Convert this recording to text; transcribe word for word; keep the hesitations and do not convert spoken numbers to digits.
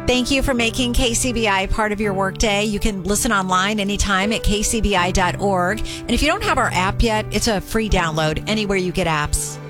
Thank you for making K C B I part of your workday. You can listen online anytime at k c b i dot org. And if you don't have our app yet, it's a free download anywhere you get apps.